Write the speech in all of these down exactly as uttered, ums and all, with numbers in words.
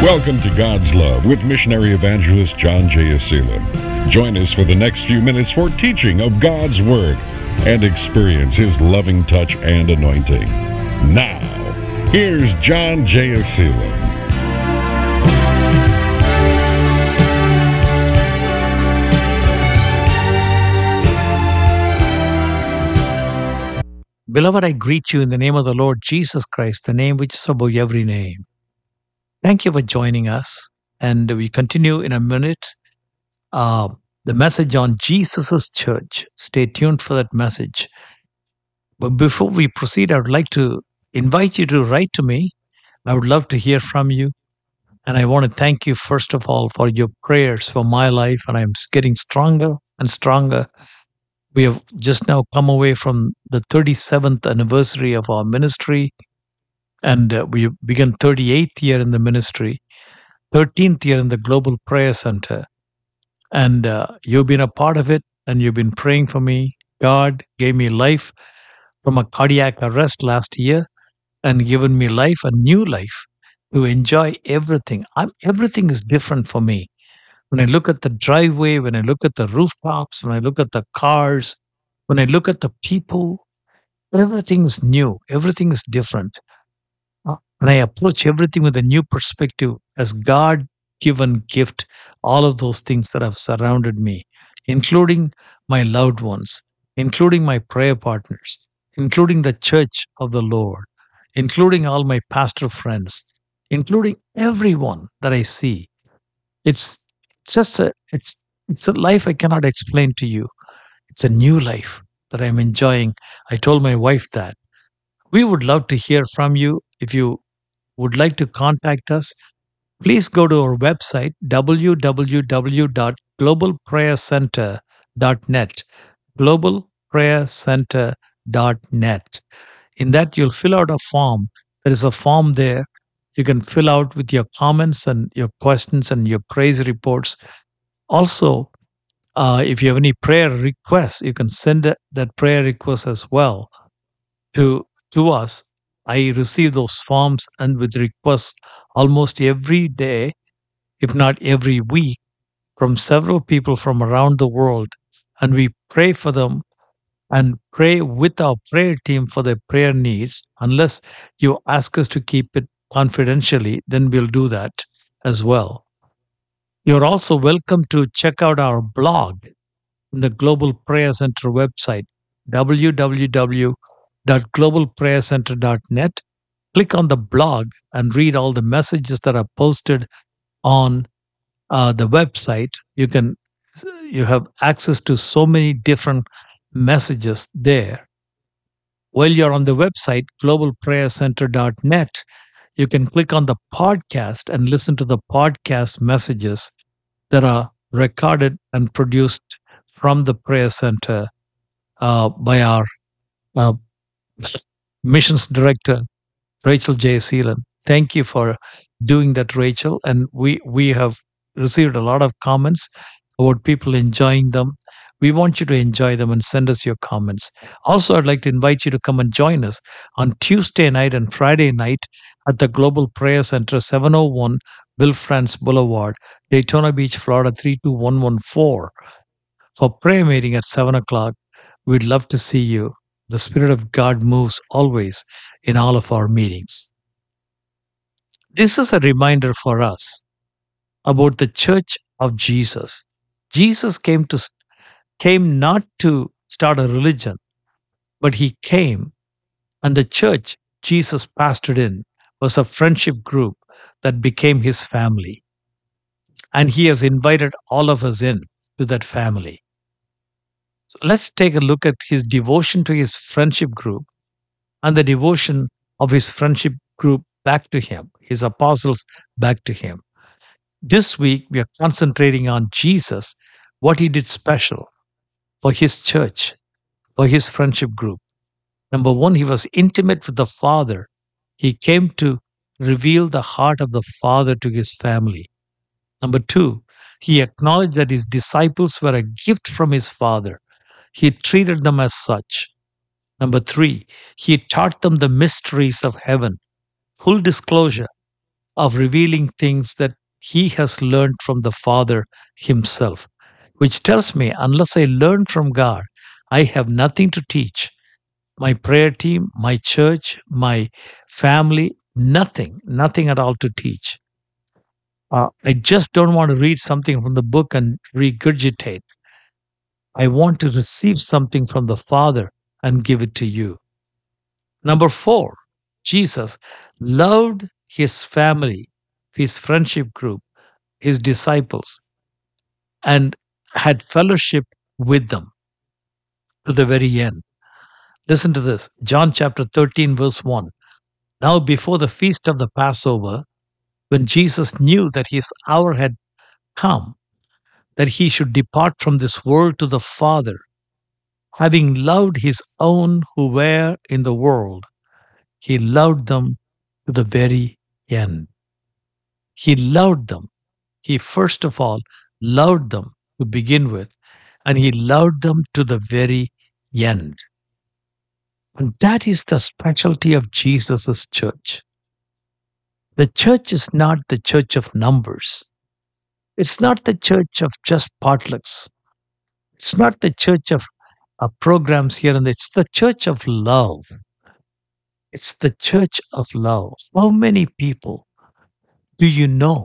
Welcome to God's Love with missionary evangelist John J. Acelan. Join us for the next few minutes for teaching of God's Word and experience His loving touch and anointing. Now, here's John J. Acelan. Beloved, I greet you in the name of the Lord Jesus Christ, the name which is above every name. Thank you for joining us. And we continue in a minute uh, the message on Jesus' church. Stay tuned for that message. But before we proceed, I would like to invite you to write to me. I would love to hear from you. And I want to thank you, first of all, for your prayers for my life. And I'm getting stronger and stronger. We have just now come away from the thirty-seventh anniversary of our ministry. And uh, we began thirty-eighth year in the ministry, thirteenth year in the Global Prayer Center. And uh, you've been a part of it, and you've been praying for me. God gave me life from a cardiac arrest last year and given me life, a new life, to enjoy everything. I'm, everything is different for me. When I look at the driveway, when I look at the rooftops, when I look at the cars, when I look at the people, everything is new. Everything is different. And I approach everything with a new perspective as God-given gift, all of those things that have surrounded me, including my loved ones, including my prayer partners, including the church of the Lord, including all my pastor friends, including everyone that I see. It's just a, it's, it's a life I cannot explain to you. It's a new life that I'm enjoying. I told my wife that. We would love to hear from you. If you would like to contact us, please go to our website, w w w dot global prayer center dot net, global prayer center dot net. In that, you'll fill out a form. There is a form there. You can fill out with your comments and your questions and your praise reports. Also, uh, if you have any prayer requests, you can send that that prayer request as well to, to us. I receive those forms and with requests almost every day, if not every week, from several people from around the world. And we pray for them and pray with our prayer team for their prayer needs. Unless you ask us to keep it confidentially, then we'll do that as well. You're also welcome to check out our blog in the Global Prayer Center website, w w w dot global prayer center dot net. Click on the blog and read all the messages that are posted on uh, the website. You can you have access to so many different messages there. While you're on the website, global prayer center dot net, you can click on the podcast and listen to the podcast messages that are recorded and produced from the prayer center uh, by our uh, missions director, Rachel J. Seelan. Thank you for doing that, Rachel. And we, we have received a lot of comments about people enjoying them. We want you to enjoy them and send us your comments. Also, I'd like to invite you to come and join us on Tuesday night and Friday night at the Global Prayer Center, seven oh one Bill France Boulevard, Daytona Beach, Florida, three two one one four. For prayer meeting at seven o'clock, we'd love to see you. The Spirit of God moves always in all of our meetings. This is a reminder for us about the church of Jesus. Jesus came to came not to start a religion, but he came, and the church Jesus pastored in was a friendship group that became his family. And he has invited all of us in to that family. So let's take a look at his devotion to his friendship group and the devotion of his friendship group back to him, his apostles back to him. This week, we are concentrating on Jesus, what he did special for his church, for his friendship group. Number one, he was intimate with the Father. He came to reveal the heart of the Father to his family. Number two, he acknowledged that his disciples were a gift from his Father. He treated them as such. Number three, he taught them the mysteries of heaven, full disclosure of revealing things that he has learned from the Father himself, which tells me unless I learn from God, I have nothing to teach. My prayer team, my church, my family, nothing, nothing at all to teach. Uh, I just don't want to read something from the book and regurgitate. I want to receive something from the Father and give it to you. Number four, Jesus loved his family, his friendship group, his disciples, and had fellowship with them to the very end. Listen to this. John chapter thirteen, verse one. Now, before the feast of the Passover, when Jesus knew that his hour had come, that he should depart from this world to the Father, having loved his own who were in the world, he loved them to the very end. He loved them. He first of all loved them to begin with, and he loved them to the very end. And that is the specialty of Jesus' church. The church is not the church of numbers. It's not the church of just potlucks. It's not the church of uh, programs here and there. It's the church of love. It's the church of love. How many people do you know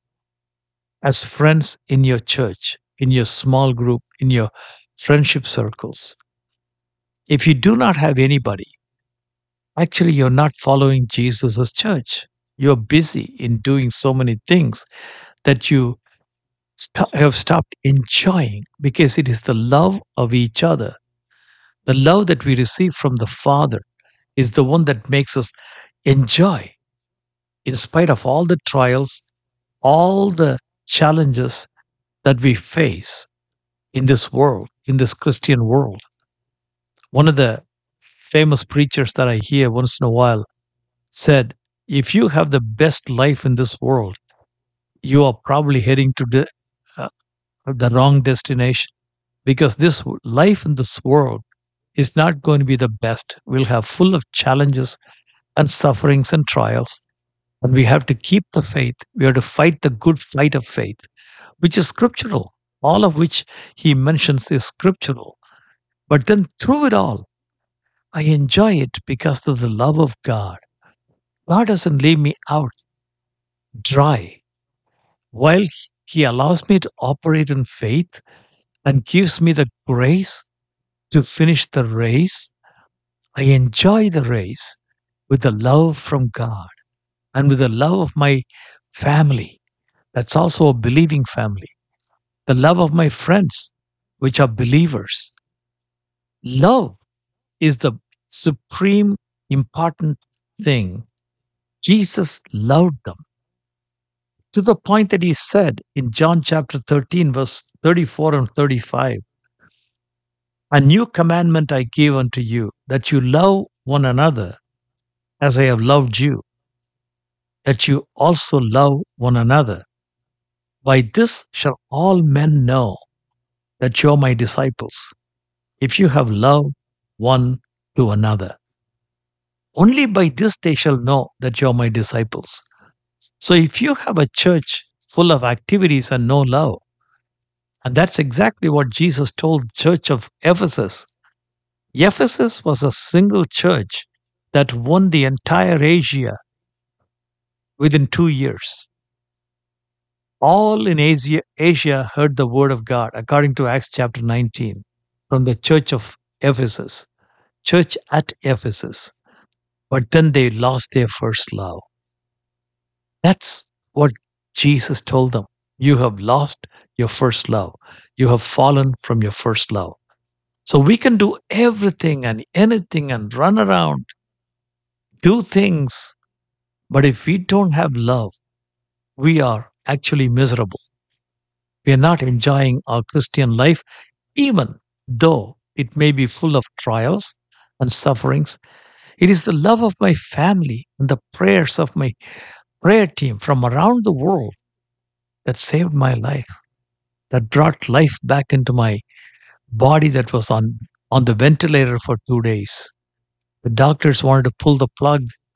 as friends in your church, in your small group, in your friendship circles? If you do not have anybody, actually you're not following Jesus' church. You're busy in doing so many things that you st- have stopped enjoying, because it is the love of each other. The love that we receive from the Father is the one that makes us enjoy, in spite of all the trials, all the challenges that we face in this world, in this Christian world. One of the famous preachers that I hear once in a while said, if you have the best life in this world, you are probably heading to the, uh, the wrong destination, because this w- life in this world is not going to be the best. We'll have full of challenges and sufferings and trials, and we have to keep the faith. We have to fight the good fight of faith, which is scriptural. All of which he mentions is scriptural. But then through it all, I enjoy it because of the love of God. God doesn't leave me out dry. While he allows me to operate in faith and gives me the grace to finish the race, I enjoy the race with the love from God and with the love of my family. That's also a believing family. The love of my friends, which are believers. Love is the supreme important thing. Jesus loved them to the point that he said in John chapter thirteen, verse thirty-four and thirty-five, a new commandment I give unto you, that you love one another as I have loved you, that you also love one another. By this shall all men know that you are my disciples, if you have love one to another. Only by this they shall know that you are my disciples. So if you have a church full of activities and no love, and that's exactly what Jesus told the church of Ephesus. Ephesus was a single church that won the entire Asia within two years. All in Asia, Asia heard the word of God, according to Acts chapter nineteen, from the church of Ephesus, church at Ephesus. But then they lost their first love. That's what Jesus told them. You have lost your first love. You have fallen from your first love. So we can do everything and anything and run around, do things. But if we don't have love, we are actually miserable. We are not enjoying our Christian life, even though it may be full of trials and sufferings. It is the love of my family and the prayers of my prayer team from around the world that saved my life, that brought life back into my body that was on, on the ventilator for two days. The doctors wanted to pull the plug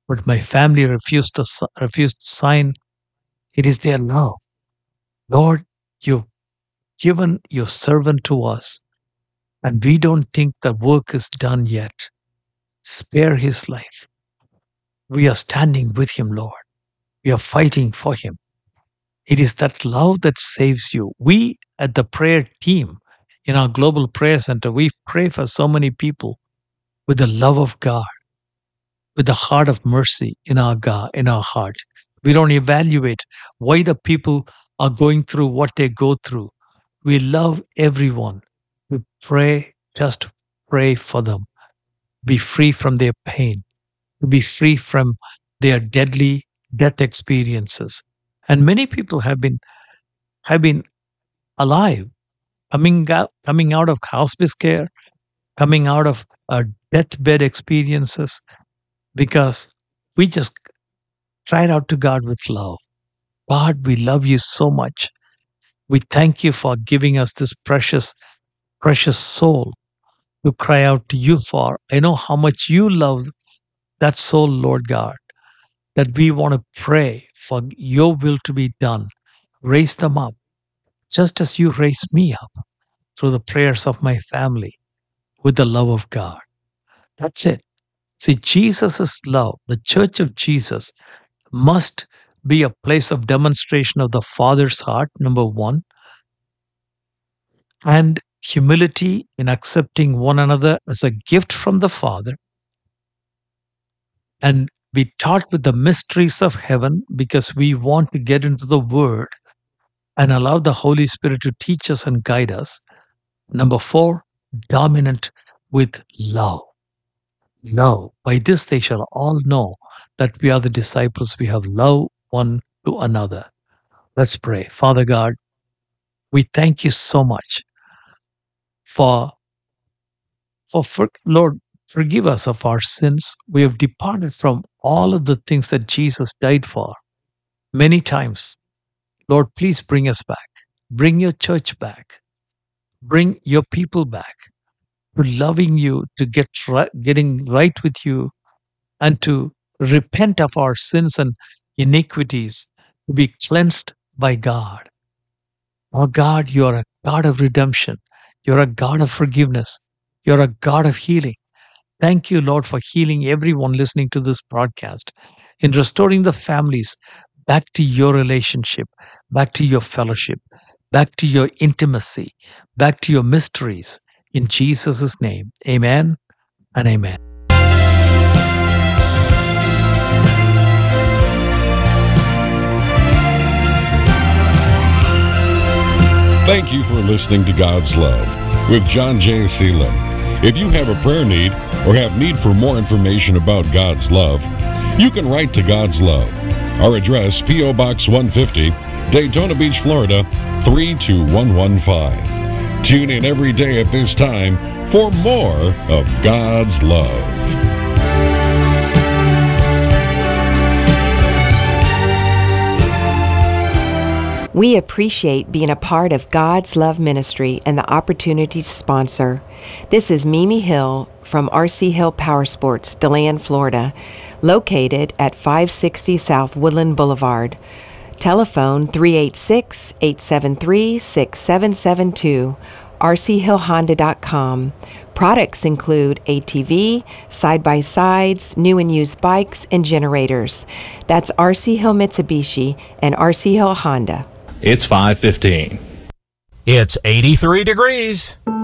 but my family refused to, si- refused to sign. It is their love. Lord, you've given your servant to us, and we don't think the work is done yet. Spare his life. We are standing with him, Lord. We are fighting for him. It is that love that saves you. We at the prayer team in our global prayer center, we pray for so many people with the love of God, with the heart of mercy in our God, in our heart. We don't evaluate why the people are going through what they go through. We love everyone. We pray, just pray for them. Be free from their pain, to be free from their deadly death experiences. And many people have been have been alive, coming out, coming out of hospice care, coming out of uh, deathbed experiences, because we just cried out to God with love. God, we love you so much. We thank you for giving us this precious, precious soul to cry out to you for. I know how much you love that soul, Lord God, that we want to pray for your will to be done. Raise them up, just as you raised me up through the prayers of my family with the love of God. That's it. See, Jesus' love, the church of Jesus, must be a place of demonstration of the Father's heart, number one, and humility in accepting one another as a gift from the Father, and be taught with the mysteries of heaven because we want to get into the Word and allow the Holy Spirit to teach us and guide us. Number four, dominant with love. Love. By this they shall all know that we are the disciples. We have love one to another. Let's pray. Father God, we thank you so much for, for, for Lord, forgive us of our sins. We have departed from all of the things that Jesus died for many times. Lord, please bring us back. Bring your church back. Bring your people back to loving you, to get ri- getting right with you, and to repent of our sins and iniquities, to be cleansed by God. Oh God, you are a God of redemption. You're a God of forgiveness. You're a God of healing. Thank you, Lord, for healing everyone listening to this broadcast, in restoring the families back to your relationship, back to your fellowship, back to your intimacy, back to your mysteries. In Jesus' name, amen and amen. Thank you for listening to God's Love with John J. Seelan. If you have a prayer need or have need for more information about God's love, you can write to God's Love. Our address, P O Box one fifty, Daytona Beach, Florida, three two one one five. Tune in every day at this time for more of God's love. We appreciate being a part of God's Love Ministry and the opportunity to sponsor. This is Mimi Hill from R C Hill Power Sports, DeLand, Florida, located at five sixty South Woodland Boulevard. Telephone three eight six, eight seven three, six seven seven two, r c hill honda dot com. Products include A T V, side-by-sides, new and used bikes, and generators. That's R C Hill Mitsubishi and R C Hill Honda. It's five fifteen. It's eighty-three degrees.